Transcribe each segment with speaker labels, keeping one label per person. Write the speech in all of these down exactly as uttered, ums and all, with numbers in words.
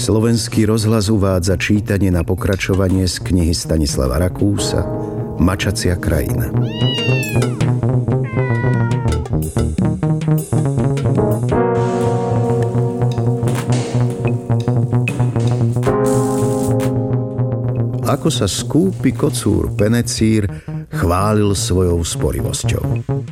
Speaker 1: Slovenský rozhlas uvádza čítanie na pokračovanie z knihy Stanislava Rakúsa Mačacia krajina. Ako sa skúpy kocúr Penecír chválil svojou sporivosťou.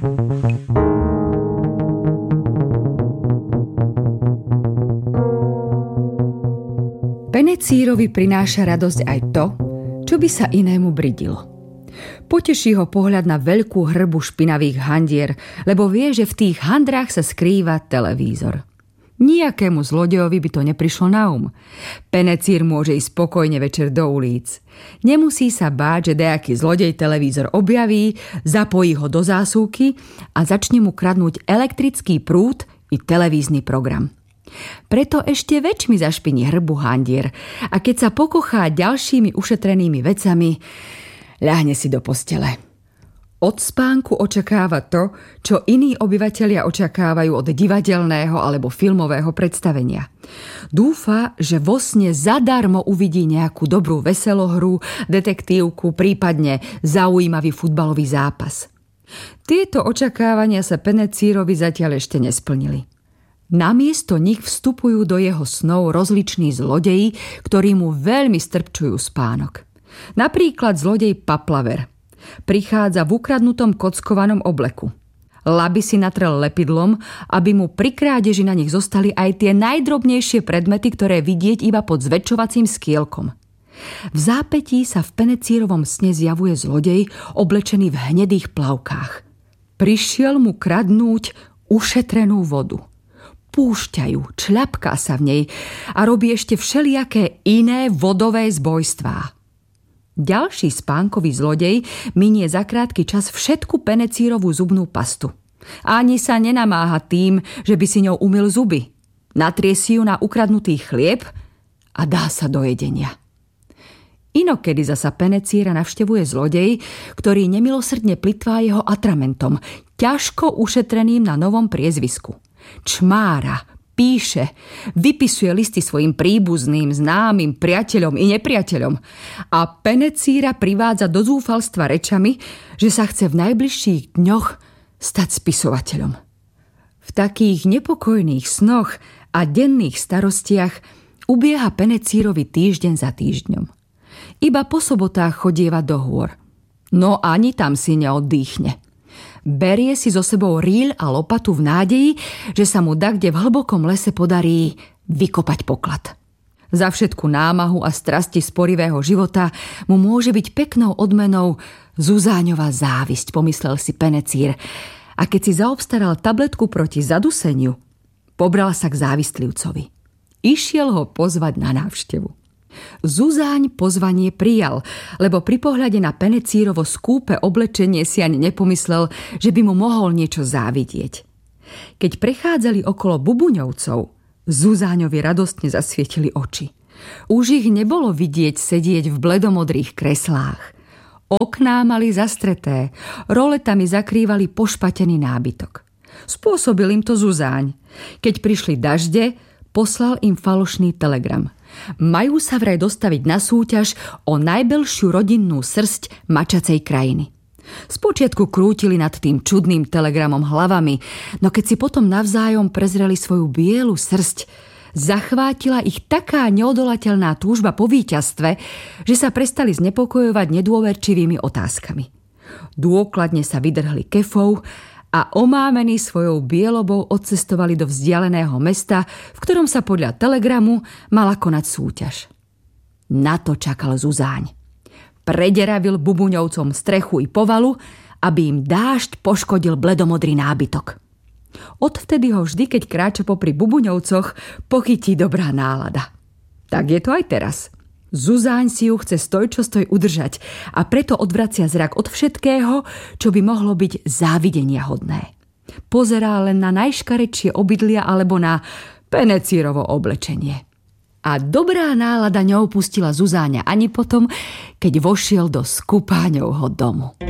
Speaker 2: Penecírovi prináša radosť aj to, čo by sa inému bridilo. Poteší ho pohľad na veľkú hrbu špinavých handier, lebo vie, že v tých handrách sa skrýva televízor. Nijakému zlodejovi by to neprišlo na um. Penecír môže ísť spokojne večer do ulic. Nemusí sa báť, že dejaký zlodej televízor objaví, zapojí ho do zásuvky a začne mu kradnúť elektrický prúd i televízny program. Preto ešte väčšmi zašpiní hrbu handier a keď sa pokochá ďalšími ušetrenými vecami, ľahne si do postele. Od spánku očakáva to, čo iní obyvatelia očakávajú od divadelného alebo filmového predstavenia. Dúfa, že vo sne zadarmo uvidí nejakú dobrú veselohru, detektívku, prípadne zaujímavý futbalový zápas. Tieto očakávania sa Penecírovi zatiaľ ešte nesplnili. Namiesto nich vstupujú do jeho snov rozliční zlodeji, ktorí mu veľmi strpčujú spánok. Napríklad zlodej Paplaver. Prichádza v ukradnutom kockovanom obleku. Laby si natrel lepidlom, aby mu pri krádeži na nich zostali aj tie najdrobnejšie predmety, ktoré vidieť iba pod zväčšovacím skielkom. V zápätí sa v Penecírovom sne zjavuje zlodej oblečený v hnedých plavkách. Prišiel mu kradnúť ušetrenú vodu. Púšťajú, čľapká sa v nej a robí ešte všelijaké iné vodové zbojstvá. Ďalší spánkový zlodej minie za krátky čas všetku Penecírovú zubnú pastu. Ani sa nenamáha tým, že by si ňou umyl zuby. Natrie si ju na ukradnutý chlieb a dá sa do jedenia. Inokedy zasa Penecíra navštevuje zlodej, ktorý nemilosrdne plytvá jeho atramentom, ťažko ušetreným na novom priezvisku. Čmára, píše, vypisuje listy svojim príbuzným, známym, priateľom i nepriateľom a Penecíra privádza do zúfalstva rečami, že sa chce v najbližších dňoch stať spisovateľom. V takých nepokojných snoch a denných starostiach ubieha Penecírovi týždeň za týždňom. Iba po sobotách chodieva do hôr. No ani tam si neoddýchne. Berie si so sebou rýľ a lopatu v nádeji, že sa mu dakde v hlbokom lese podarí vykopať poklad. Za všetku námahu a strasti sporivého života mu môže byť peknou odmenou Zuzáňová závisť, pomyslel si Penecír. A keď si zaobstaral tabletku proti zaduseniu, pobral sa k závistlivcovi. Išiel ho pozvať na návštevu. Zuzáň pozvanie prijal, lebo pri pohľade na Penecírovo skúpe oblečenie si ani nepomyslel, že by mu mohol niečo závidieť. Keď prechádzali okolo Bubuňovcov, Zuzáňovi radostne zasvietili oči. Už ich nebolo vidieť sedieť v bledomodrých kreslách. Okná mali zastreté, roletami zakrývali pošpatený nábytok. Spôsobil im to Zuzáň. Keď prišli dažde, poslal im falošný telegram. Majú sa vraj dostaviť na súťaž o najbelšiu rodinnú srsť mačacej krajiny. Spočiatku krútili nad tým čudným telegramom hlavami, no keď si potom navzájom prezreli svoju bielu srsť, zachvátila ich taká neodolateľná túžba po víťazstve, že sa prestali znepokojovať nedôverčivými otázkami. Dôkladne sa vydrhli kefou a omámení svojou bielobou odcestovali do vzdialeného mesta, v ktorom sa podľa telegramu mala konať súťaž. Na to čakal Zuzáň. Prederavil Bubuňovcom strechu i povalu, aby im dážď poškodil bledomodrý nábytok. Odvtedy ho vždy, keď kráča popri Bubuňovcoch, pochytí dobrá nálada. Tak je to aj teraz. Zuzáň si ju chce stoj čo stoj udržať a preto odvracia zrak od všetkého, čo by mohlo byť závidenia hodné. Pozerá len na najškarečšie obydlia alebo na Penecírovo oblečenie. A dobrá nálada neopustila Zuzáňa ani potom, keď vošiel do Skupáňovho domu.